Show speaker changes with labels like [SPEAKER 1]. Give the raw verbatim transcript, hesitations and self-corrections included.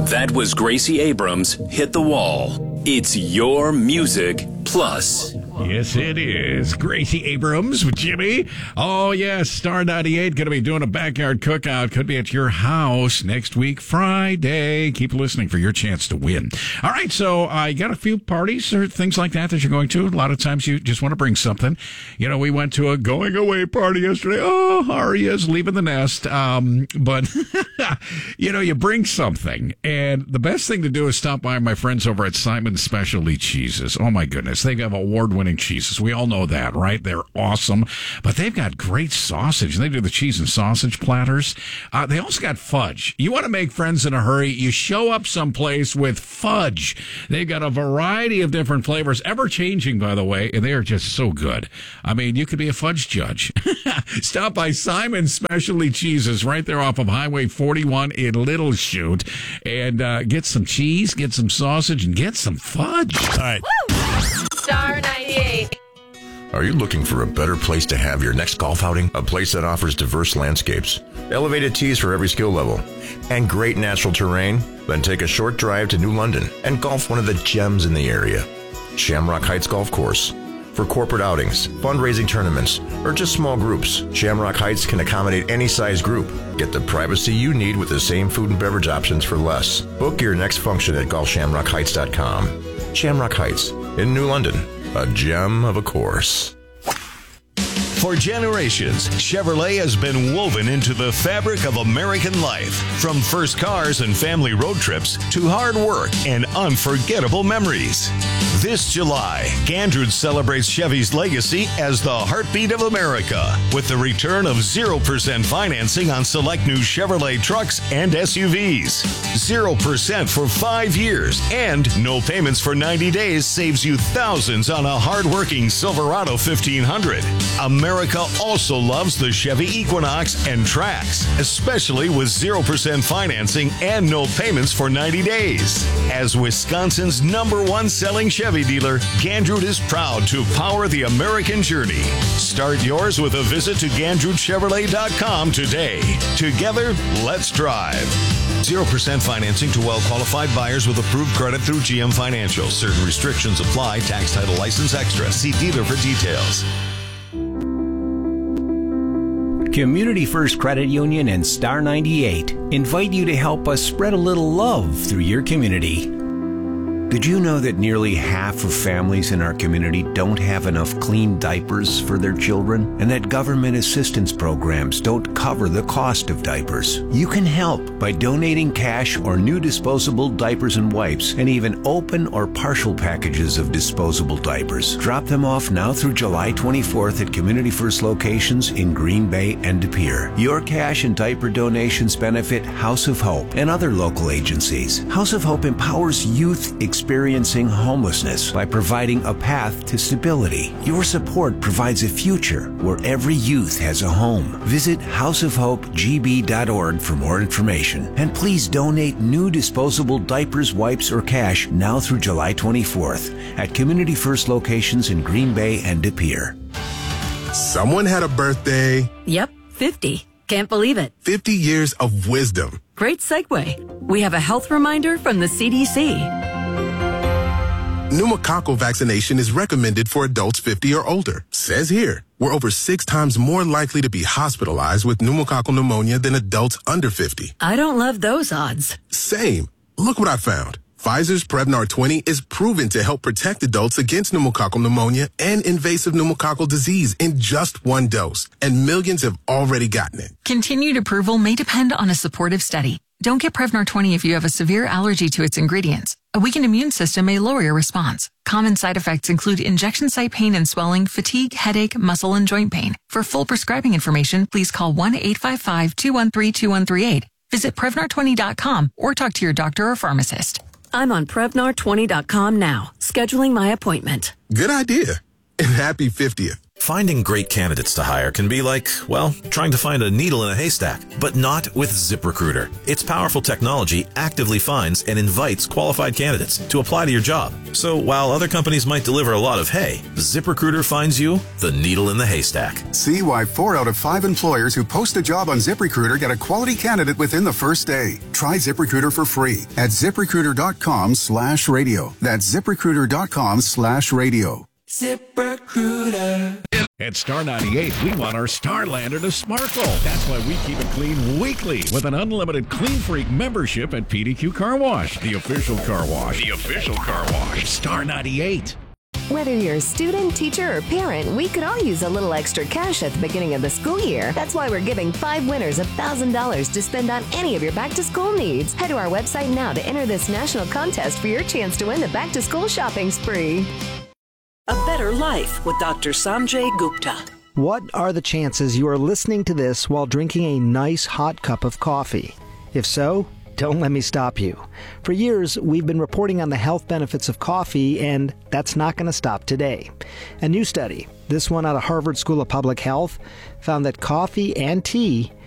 [SPEAKER 1] That was Gracie Abrams, Hit the Wall. It's your music plus.
[SPEAKER 2] Yes, it is. Gracie Abrams with Jimmy. Oh, yes, Star ninety-eight going to be doing a backyard cookout. Could be at your house next week, Friday. Keep listening for your chance to win. All right, so I uh, got a few parties or things like that that you're going to. A lot of times you just want to bring something. You know, we went to a going away party yesterday. Oh, Aria's leaving the nest. Um, but, you know, you bring something. And the best thing to do is stop by my friends over at Simon's Specialty Cheeses. Oh, my goodness. They have award-winning cheeses. We all know that, right? They're awesome. But they've got great sausage. They do the cheese and sausage platters. Uh, they also got fudge. You want to make friends in a hurry, you show up someplace with fudge. They've got a variety of different flavors, ever-changing, by the way, and they are just so good. I mean, you could be a fudge judge. Stop by Simon's Specialty Cheeses right there off of Highway forty-one in Little Chute and uh, get some cheese, get some sausage, and get some fudge. All right.
[SPEAKER 3] Woo! Star ninety-eight.
[SPEAKER 4] Are you looking for a better place to have your next golf outing? A place that offers diverse landscapes, elevated tees for every skill level, and great natural terrain? Then take a short drive to New London and golf one of the gems in the area. Shamrock Heights Golf Course. For corporate outings, fundraising tournaments, or just small groups, Shamrock Heights can accommodate any size group. Get the privacy you need with the same food and beverage options for less. Book your next function at golf shamrock heights dot com. Shamrock Heights in New London, a gem of a course.
[SPEAKER 5] For generations, Chevrolet has been woven into the fabric of American life. From first cars and family road trips to hard work and unforgettable memories. This July, Gandrud celebrates Chevy's legacy as the heartbeat of America with the return of zero percent financing on select new Chevrolet trucks and S U Vs. zero percent for five years and no payments for ninety days saves you thousands on a hard-working Silverado fifteen hundred. America also loves the Chevy Equinox and Trax, especially with zero percent financing and no payments for ninety days. As Wisconsin's number one selling Chevy dealer, Gandrud is proud to power the American journey. Start yours with a visit to gandrud chevrolet dot com today. Together, let's drive. zero percent financing to well-qualified buyers with approved credit through G M Financial. Certain restrictions apply. Tax title license extra. See dealer for details.
[SPEAKER 6] Community First Credit Union and Star ninety-eight invite you to help us spread a little love through your community. Did you know that nearly half of families in our community don't have enough clean diapers for their children, and that government assistance programs don't cover the cost of diapers? You can help by donating cash or new disposable diapers and wipes, and even open or partial packages of disposable diapers. Drop them off now through July twenty-fourth at Community First locations in Green Bay and De Pere. Your cash and diaper donations benefit House of Hope and other local agencies. House of Hope empowers youth experiencing homelessness by providing a path to stability. Your support provides a future where every youth has a home. Visit house of hope g b dot org for more information. And please donate new disposable diapers, wipes, or cash now through July twenty-fourth at Community First locations in Green Bay and De Pere.
[SPEAKER 7] Someone had a birthday.
[SPEAKER 8] Yep, fifty. Can't believe it.
[SPEAKER 7] fifty years of wisdom.
[SPEAKER 8] Great segue. We have a health reminder from the C D C.
[SPEAKER 7] Pneumococcal vaccination is recommended for adults fifty or older. Says here, we're over six times more likely to be hospitalized with pneumococcal pneumonia than adults under fifty.
[SPEAKER 8] I don't love those odds.
[SPEAKER 7] Same. Look what I found. Pfizer's Prevnar twenty is proven to help protect adults against pneumococcal pneumonia and invasive pneumococcal disease in just one dose. And millions have already gotten it.
[SPEAKER 9] Continued approval may depend on a supportive study. Don't get Prevnar twenty if you have a severe allergy to its ingredients. A weakened immune system may lower your response. Common side effects include injection site pain and swelling, fatigue, headache, muscle, and joint pain. For full prescribing information, please call one eight five five, two one three, two one three eight. Visit Prevnar twenty dot com or talk to your doctor or pharmacist.
[SPEAKER 8] I'm on Prevnar twenty dot com now, scheduling my appointment.
[SPEAKER 7] Good idea. And happy fiftieth.
[SPEAKER 10] Finding great candidates to hire can be like, well, trying to find a needle in a haystack, but not with ZipRecruiter. Its powerful technology actively finds and invites qualified candidates to apply to your job. So while other companies might deliver a lot of hay, ZipRecruiter finds you the needle in the haystack.
[SPEAKER 11] See why four out of five employers who post a job on ZipRecruiter get a quality candidate within the first day. Try ZipRecruiter for free at ZipRecruiter.com slash radio. That's ZipRecruiter.com slash radio.
[SPEAKER 2] ZipRecruiter. At Star ninety-eight, we want our Starlander to sparkle. That's why we keep it clean weekly with an unlimited Clean Freak membership at P D Q Car Wash, the official car wash. The official car wash. Star ninety-eight.
[SPEAKER 12] Whether you're a student, teacher, or parent, we could all use a little extra cash at the beginning of the school year. That's why we're giving five winners one thousand dollars to spend on any of your back-to-school needs. Head to our website now to enter this national contest for your chance to win the back-to-school shopping spree.
[SPEAKER 13] A Better Life with Doctor Sanjay Gupta.
[SPEAKER 14] What are the chances you are listening to this while drinking a nice hot cup of coffee? If so, don't let me stop you. For years, we've been reporting on the health benefits of coffee, and that's not going to stop today. A new study, this one out of Harvard School of Public Health, found that coffee and tea